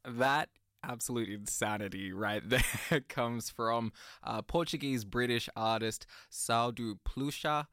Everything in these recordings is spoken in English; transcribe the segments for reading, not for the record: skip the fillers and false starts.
That absolute insanity right there comes from Portuguese-British artist Saldo Plucha,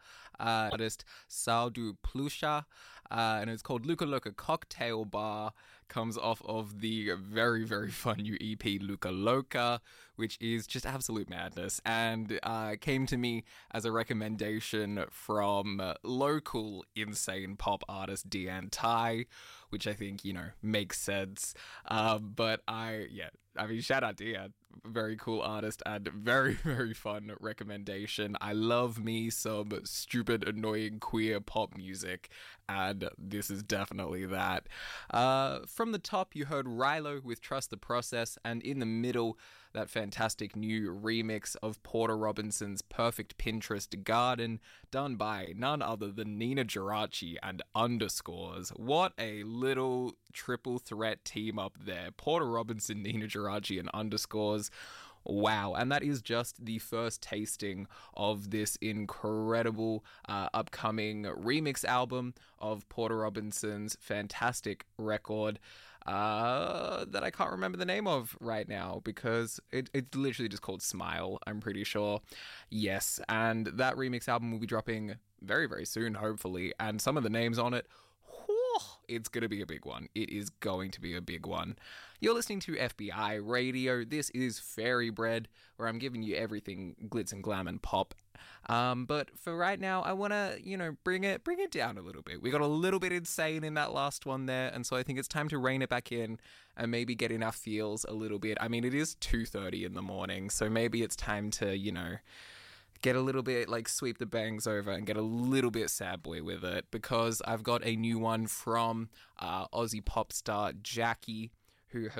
and it's called Luca Loca Cocktail Bar. Comes off of the very, very fun new EP Luca Loca, which is just absolute madness, and came to me as a recommendation from local insane pop artist Deanne Tai, which I think, makes sense. I mean, shout out Deanne. Very cool artist and very, very fun recommendation. I love me some stupid, annoying queer pop music, and this is definitely that. From the top, you heard Rilo with Trust the Process, and in the middle, that fantastic new remix of Porter Robinson's Perfect Pinterest Garden, done by none other than Nina Geraci and Underscores. What a little triple threat team up there. Porter Robinson, Nina Geraci, and Underscores. Wow, and that is just the first tasting of this incredible upcoming remix album of Porter Robinson's fantastic record that I can't remember the name of right now because it's literally just called Smile, I'm pretty sure. Yes, and that remix album will be dropping very, very soon, hopefully, and some of the names on it, it's going to be a big one. It is going to be a big one. You're listening to FBI Radio. This is Fairy Bread, where I'm giving you everything glitz and glam and pop. But for right now, I want to, bring it down a little bit. We got a little bit insane in that last one there, and so I think it's time to rein it back in and maybe get in our feels a little bit. I mean, it is 2:30 in the morning, so maybe it's time to, get a little bit, sweep the bangs over and get a little bit sad boy with it, because I've got a new one from Aussie pop star Jackie, who